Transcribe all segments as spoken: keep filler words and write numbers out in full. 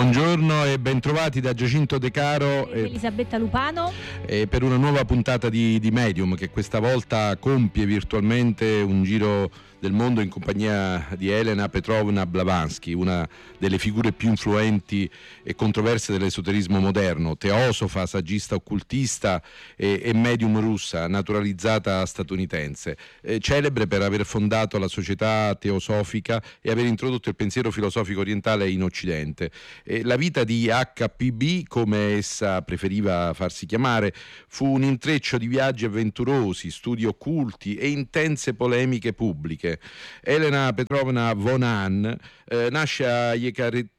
Buongiorno e bentrovati da Giacinto De Caro e Elisabetta Lupano e per una nuova puntata di, di Medium, che questa volta compie virtualmente un giro del mondo in compagnia di Elena Petrovna Blavatsky, una delle figure più influenti e controverse dell'esoterismo moderno, teosofa, saggista occultista e, e medium russa, naturalizzata statunitense, eh, celebre per aver fondato la società teosofica e aver introdotto il pensiero filosofico orientale in Occidente. Eh, la vita di acca pi bi, come essa preferiva farsi chiamare, fu un intreccio di viaggi avventurosi, studi occulti e intense polemiche pubbliche. Elena Petrovna von Hahn eh, nasce a Yekare-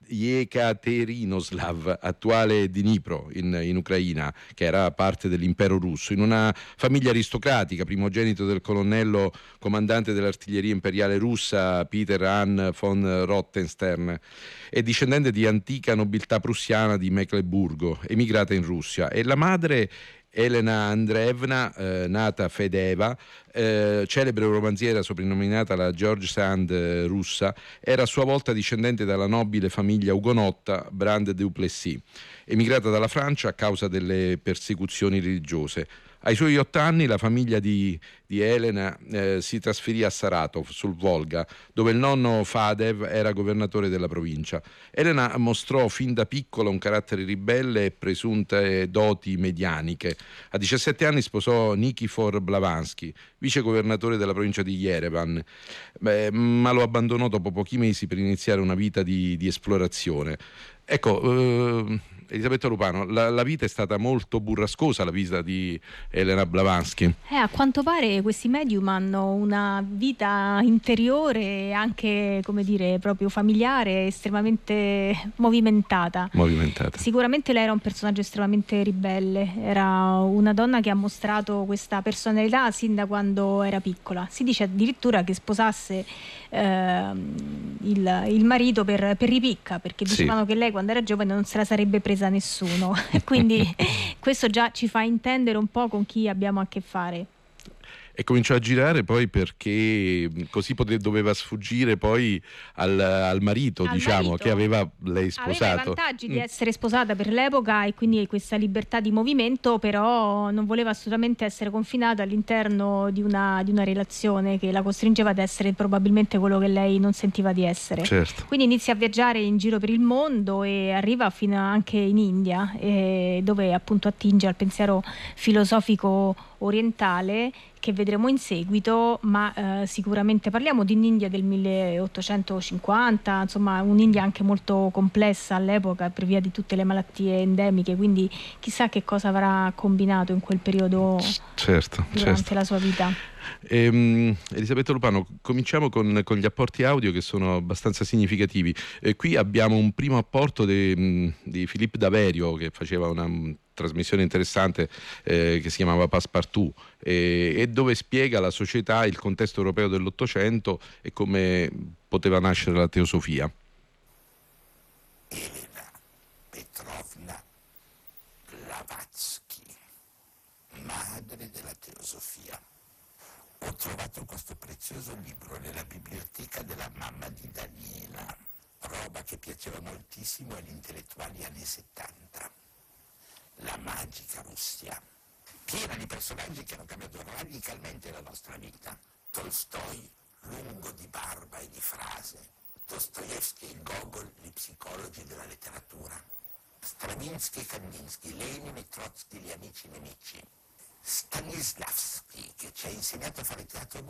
Yekaterinoslav, attuale Dnipro in, in Ucraina, che era parte dell'impero russo, in una famiglia aristocratica, primogenito del colonnello comandante dell'artiglieria imperiale russa Peter Hahn von Rottenstern, e discendente di antica nobiltà prussiana di Mecleburgo, emigrata in Russia. E la madre, Elena Andreevna, eh, nata Fedeva, eh, celebre romanziera soprannominata la George Sand eh, russa, era a sua volta discendente dalla nobile famiglia ugonotta Brand du Plessis, emigrata dalla Francia a causa delle persecuzioni religiose. Ai suoi otto anni la famiglia di, di Elena eh, si trasferì a Saratov, sul Volga, dove il nonno Fadev era governatore della provincia. Elena mostrò fin da piccola un carattere ribelle e presunte doti medianiche. A diciassette anni sposò Nikifor Blavatsky, vice governatore della provincia di Yerevan, Beh, ma lo abbandonò dopo pochi mesi per iniziare una vita di, di esplorazione. Ecco, eh, Elisabetta Lupano, la, la vita è stata molto burrascosa, la vita di Elena Blavatsky. Eh, a quanto pare questi medium hanno una vita interiore, anche, come dire, proprio familiare, estremamente movimentata. Movimentata. Sicuramente lei era un personaggio estremamente ribelle, era una donna che ha mostrato questa personalità sin da quando era piccola. Si dice addirittura che sposasse eh, il, il marito per, per ripicca, perché dicevano sì, che lei quando era giovane non se la sarebbe presa nessuno. Quindi questo già ci fa intendere un po' con chi abbiamo a che fare. E cominciò a girare poi perché così pote- doveva sfuggire poi al, al marito, al diciamo, marito. che aveva lei sposato. Aveva i vantaggi mm. di essere sposata per l'epoca e quindi questa libertà di movimento, però non voleva assolutamente essere confinata all'interno di una, di una relazione che la costringeva ad essere probabilmente quello che lei non sentiva di essere. Certo. Quindi inizia a viaggiare in giro per il mondo e arriva fino anche in India, eh, dove appunto attinge al pensiero filosofico orientale, che vedremo in seguito, ma eh, sicuramente parliamo di un'India del milleottocentocinquanta, insomma un'India anche molto complessa all'epoca per via di tutte le malattie endemiche, quindi chissà che cosa avrà combinato in quel periodo, certo, durante certo. la sua vita. Ehm, Elisabetta Lupano, cominciamo con, con gli apporti audio, che sono abbastanza significativi. Eh, qui abbiamo un primo apporto di, di Philippe Daverio, che faceva una um, trasmissione interessante eh, che si chiamava Passepartout, eh, e dove spiega la società, il contesto europeo dell'Ottocento e come poteva nascere la teosofia. Elena Petrovna Blavatsky, madre della teosofia. Ho trovato questo prezioso libro nella biblioteca della mamma di Daniela, roba che piaceva moltissimo agli intellettuali anni settanta. La magica Russia, piena di personaggi che hanno cambiato radicalmente la nostra vita. Tolstoi, lungo di barba e di frase. Dostoevsky e Gogol, gli psicologi della letteratura. Stravinsky e Kandinsky, Lenin e Trotsky, gli amici nemici. Stanislavski, che ci ha insegnato a fare teatro